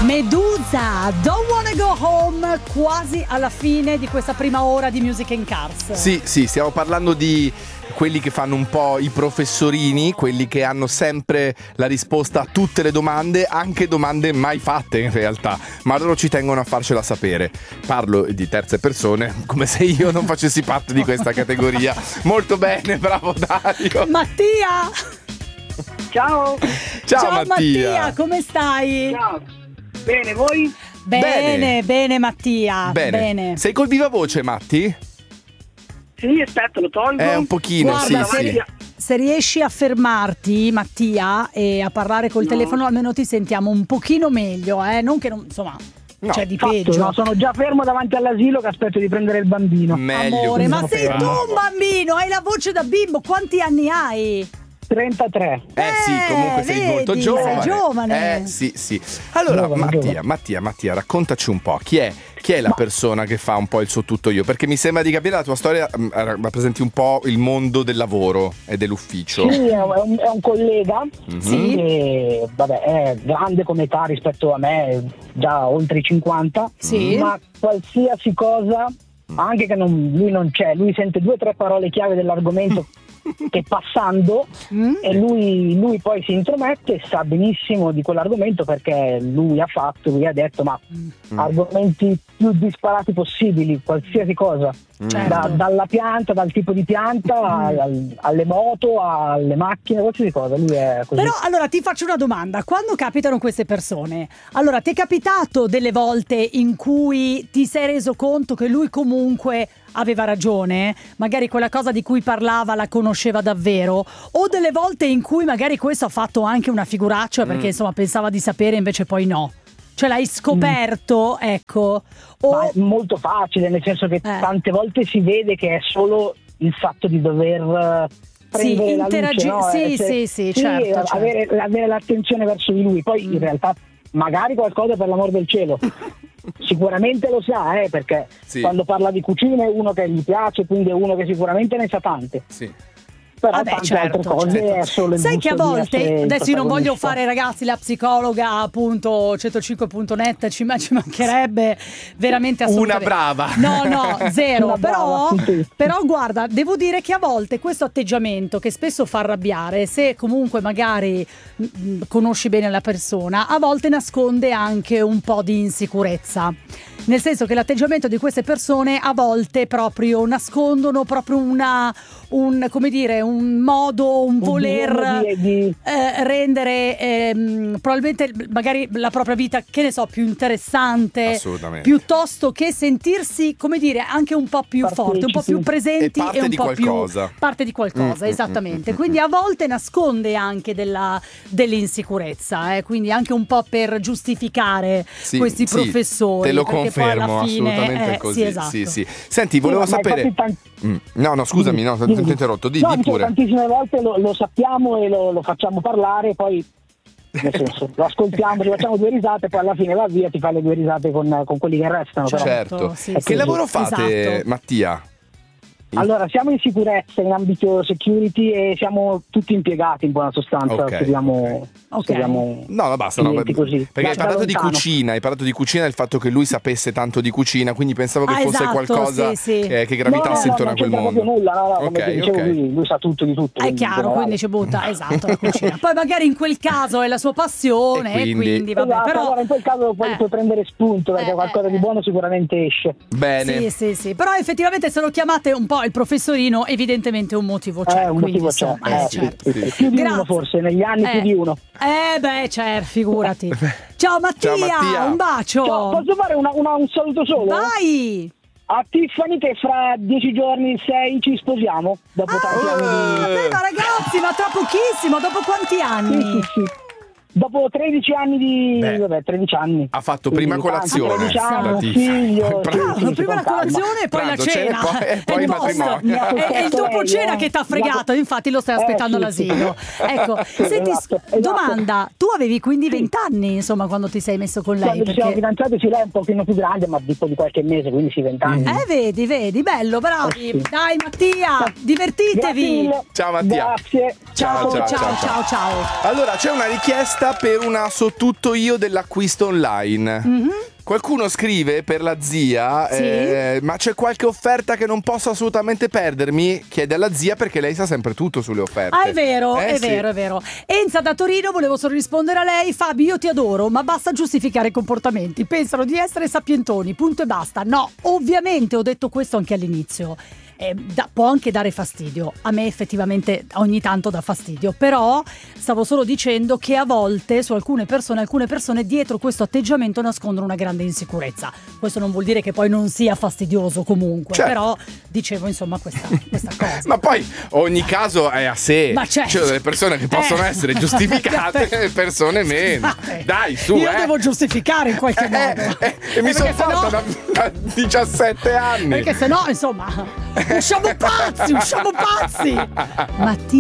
Medusa, Don't Wanna Go Home, quasi alla fine di questa prima ora di Music in Cars. Sì, stiamo parlando di quelli che fanno un po' i professorini, quelli che hanno sempre la risposta a tutte le domande, anche domande mai fatte in realtà, ma loro ci tengono a farcela sapere. Parlo di terze persone, come se io non facessi parte di questa categoria. Molto bene, bravo Dario. Mattia! Ciao Mattia, come stai? Ciao. Bene, voi? Bene Mattia. Bene. Sei col viva voce, Matti? Sì, aspetta, lo tolgo. Un pochino. Guarda, sì. Se riesci a fermarti, Mattia, e a parlare col telefono, almeno ti sentiamo un pochino meglio, non che non, insomma, no, c'è di Fatto, peggio. no, sono già fermo davanti all'asilo che aspetto di prendere il bambino. Meglio. Amore, ma così. sei tu un bambino, hai la voce da bimbo, quanti anni hai? 33. Sì, comunque sei vedi, molto giovane. sei giovane. Sì. Allora, Giovane. Mattia, raccontaci un po', chi è la persona che fa un po' il suo tutto io? Perché mi sembra di capire la tua storia rappresenti un po' il mondo del lavoro e dell'ufficio. Sì, è un collega Sì. che è grande come età rispetto a me, già oltre i 50. Sì. Ma qualsiasi cosa, anche che lui non c'è, lui sente 2 o 3 parole chiave dell'argomento che passando e lui poi si intromette e sa benissimo di quell'argomento perché lui ha detto ma argomenti più disparati possibili, qualsiasi cosa, Certo. dalla pianta, dal tipo di pianta alle moto, alle macchine, qualsiasi cosa, lui è così. Però allora ti faccio una domanda, quando capitano queste persone, allora ti è capitato delle volte in cui ti sei reso conto che lui comunque aveva ragione, magari quella cosa di cui parlava la conosceva davvero, o delle volte in cui magari questo ha fatto anche una figuraccia perché insomma pensava di sapere invece poi no, cioè l'hai scoperto, ecco, Ma è molto facile, nel senso che tante volte si vede che è solo il fatto di dover prendere la luce, no? Sì, certo. Avere l'attenzione verso di lui. Poi in realtà magari qualcosa, per l'amor del cielo, sicuramente lo sa, perché quando parla di cucina è uno che gli piace, quindi è uno che sicuramente ne sa tante. Sì. Però Vabbè, tante certo, altre cose certo. è solo il sai che a gusto di volte, essere il adesso io non voglio protagonista. fare, ragazzi, la psicologa appunto 105.net, ci mancherebbe veramente assolutamente. Una brava. No, zero. Una brava, sì. Però guarda, devo dire che a volte questo atteggiamento che spesso fa arrabbiare, se comunque magari conosci bene la persona, a volte nasconde anche un po' di insicurezza. Nel senso che l'atteggiamento di queste persone a volte proprio nascondono proprio un modo, un voler rendere probabilmente magari la propria vita, che ne so, più interessante, assolutamente, piuttosto che sentirsi, come dire, anche un po' più forte, un po' più presenti e un po' più parte di qualcosa, esattamente. Quindi a volte nasconde anche dell'insicurezza, quindi anche un po' per giustificare questi professori. Te lo perché confermo, poi alla fine, assolutamente così. Sì, esatto. Sì. Senti, volevo sapere. No, scusami, ti ho interrotto. Di pure. Tantissime volte lo sappiamo e lo facciamo parlare, poi nel senso lo ascoltiamo, ci facciamo 2 risate, poi alla fine va via, ti fa le 2 risate con quelli che restano. Certo. Sì, che lavoro fate, esatto. Mattia? Allora, siamo in sicurezza in ambito security e siamo tutti impiegati in buona sostanza. Studiamo no, basta, no, così. perché hai parlato di cucina, il fatto che lui sapesse tanto di cucina, quindi pensavo che fosse qualcosa che gravitasse intorno a quel mondo. Non c'entra proprio nulla, come dicevo, lui sa tutto di tutto. È chiaro, quindi ci butta, esatto, la cucina. Poi magari in quel caso è la sua passione e quindi vabbè, esatto, però allora in quel caso puoi prendere spunto, perché qualcosa di buono sicuramente esce. Bene. Sì, però effettivamente se lo chiamate un po' il professorino, evidentemente un motivo c'è. Un motivo c'è. Certo. Più di uno forse, negli anni più di uno. Certo, figurati. Ciao Mattia, un bacio. Ciao, posso fare un saluto solo? Vai. A Tiffany, che fra 10 giorni, il 6, ci sposiamo. Dopo tanti anni ma ragazzi, ma tra pochissimo, dopo quanti anni? Sì. Dopo 13 anni di... 13 anni. Ha fatto prima colazione. 13 anni, figlio. Prima la colazione e poi la cena. E poi il matrimonio. È il dopo cena che t'ha fregato, infatti lo stai aspettando all'asilo. Ecco, senti, domanda, tu avevi quindi 20 anni, insomma, quando ti sei messo con lei? Quando ci siamo fidanzati, lei è un pochino più grande, ma dico di qualche mese, quindi 20 anni. Vedi, bello, bravi. Dai Mattia, divertitevi. Grazie. Ciao Mattia. Grazie. Ciao. Allora, c'è una richiesta offerta per una so tutto io dell'acquisto online. Mhm. Qualcuno scrive per la zia, Sì. ma c'è qualche offerta che non posso assolutamente perdermi? Chiede alla zia perché lei sa sempre tutto sulle offerte. Ah, è vero, è Sì. vero, è vero. Enza da Torino, volevo solo rispondere a lei. Fabi, io ti adoro, ma basta giustificare i comportamenti. Pensano di essere sapientoni, punto e basta. No, ovviamente ho detto questo anche all'inizio. Può anche dare fastidio. A me effettivamente ogni tanto dà fastidio. Però stavo solo dicendo che a volte su alcune persone dietro questo atteggiamento nascondono una grande insicurezza. Questo non vuol dire che poi non sia fastidioso comunque. Certo. Però dicevo insomma questa cosa. Ma poi ogni caso è a sé. Ma certo. Ci sono delle persone che possono essere giustificate e persone meno. Dai, su, Io devo giustificare in qualche modo. E mi Perché sopporta sennò- da 17 anni. Perché sennò insomma usciamo pazzi. Mattina